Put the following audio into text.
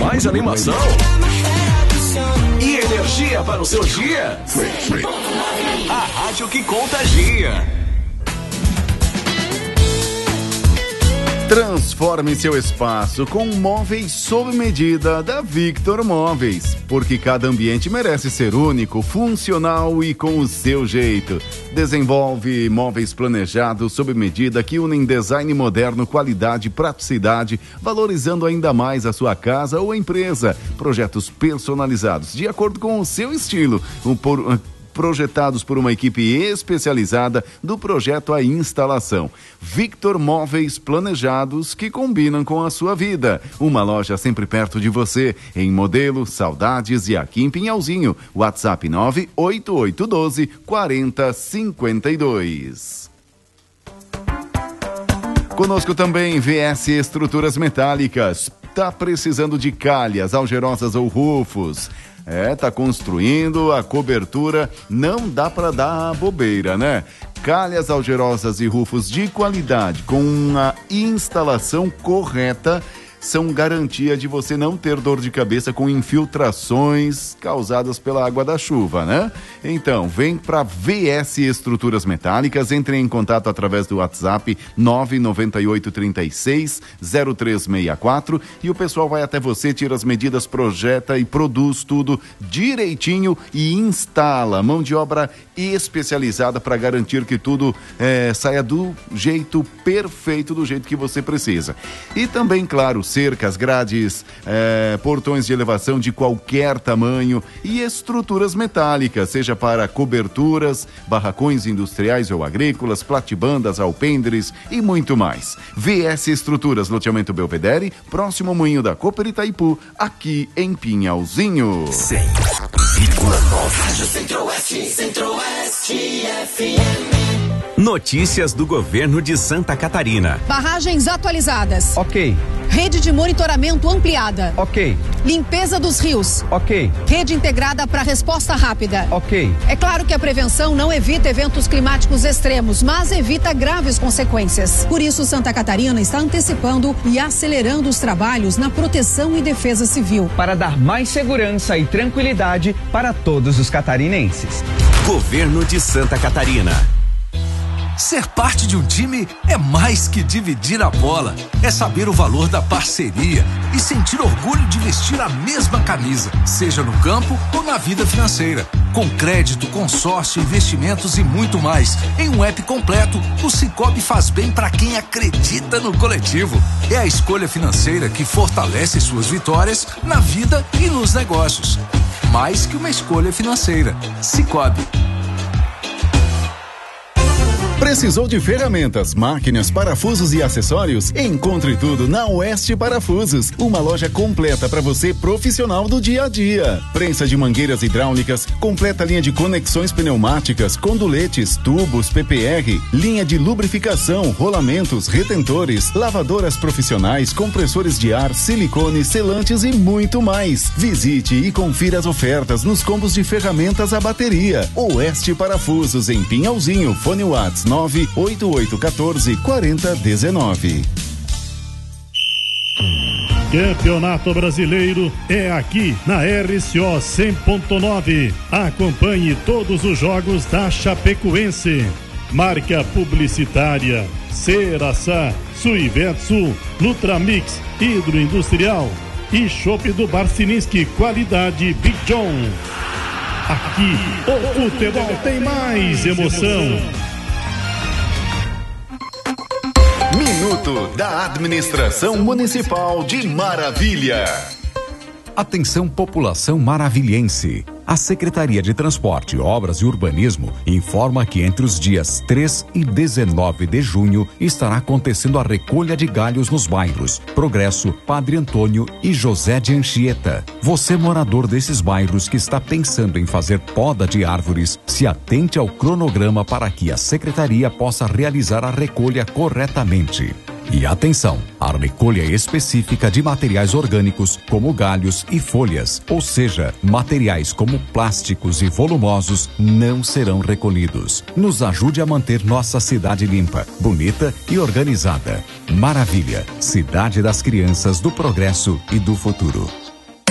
mais animação e energia para o seu dia. A rádio que contagia. Transforme seu espaço com móveis sob medida da Victor Móveis, porque cada ambiente merece ser único, funcional e com o seu jeito. Desenvolve móveis planejados sob medida que unem design moderno, qualidade e praticidade, valorizando ainda mais a sua casa ou empresa. Projetos personalizados de acordo com o seu estilo, projetados por uma equipe especializada do projeto à instalação. Victor Móveis planejados que combinam com a sua vida. Uma loja sempre perto de você, em Modelo, Saudades e aqui em Pinhalzinho. WhatsApp 98812-4052. Conosco também VS Estruturas Metálicas. Tá precisando de calhas, algerosas ou rufos? Tá construindo a cobertura, não dá para dar bobeira, né? Calhas, algerosas e rufos de qualidade, com uma instalação correta, são garantia de você não ter dor de cabeça com infiltrações causadas pela água da chuva, né? Então, vem para VS Estruturas Metálicas, entre em contato através do WhatsApp 998360364 e o pessoal vai até você, tira as medidas, projeta e produz tudo direitinho e instala. Mão de obra especializada para garantir que tudo saia do jeito perfeito, do jeito que você precisa. E também, claro, cercas, grades, portões de elevação de qualquer tamanho e estruturas metálicas, seja para coberturas, barracões industriais ou agrícolas, platibandas, alpendres e muito mais. VS Estruturas, loteamento Belvedere, próximo ao Moinho da Cooper Itaipu, aqui em Pinhalzinho. 100,9 Rádio Centro-Oeste, Centro-Oeste FM. Notícias do governo de Santa Catarina. Barragens atualizadas. Ok. Rede de monitoramento ampliada. Ok. Limpeza dos rios. Ok. Rede integrada para resposta rápida. Ok. É claro que a prevenção não evita eventos climáticos extremos, mas evita graves consequências. Por isso, Santa Catarina está antecipando e acelerando os trabalhos na proteção e defesa civil. Para dar mais segurança e tranquilidade para todos os catarinenses. Governo de Santa Catarina. Ser parte de um time é mais que dividir a bola. É saber o valor da parceria e sentir orgulho de vestir a mesma camisa, seja no campo ou na vida financeira. Com crédito, consórcio, investimentos e muito mais. Em um app completo, o Sicoob faz bem para quem acredita no coletivo. É a escolha financeira que fortalece suas vitórias na vida e nos negócios. Mais que uma escolha financeira. Sicoob. Precisou de ferramentas, máquinas, parafusos e acessórios? Encontre tudo na Oeste Parafusos, uma loja completa para você profissional do dia a dia. Prensa de mangueiras hidráulicas, completa linha de conexões pneumáticas, conduletes, tubos, PPR, linha de lubrificação, rolamentos, retentores, lavadoras profissionais, compressores de ar, silicone, selantes e muito mais. Visite e confira as ofertas nos combos de ferramentas à bateria. Oeste Parafusos em Pinhalzinho, fone WhatsApp 98814-4019. Campeonato Brasileiro é aqui na RCO 100.9. Acompanhe todos os jogos da Chapecoense. Marca publicitária Ceraçá, Suivetsul, Nutramix, Hidroindustrial e Chopp do Barcininski, qualidade Big John. Aqui o futebol tem mais emoção. Minuto da Administração Municipal de Maravilha. Atenção, população maravilhense. A Secretaria de Transporte, Obras e Urbanismo informa que entre os dias 3 e 19 de junho estará acontecendo a recolha de galhos nos bairros Progresso, Padre Antônio e José de Anchieta. Você, morador desses bairros que está pensando em fazer poda de árvores, se atente ao cronograma para que a Secretaria possa realizar a recolha corretamente. E atenção, a recolha específica de materiais orgânicos como galhos e folhas, ou seja, materiais como plásticos e volumosos, não serão recolhidos. Nos ajude a manter nossa cidade limpa, bonita e organizada. Maravilha, cidade das crianças, do progresso e do futuro.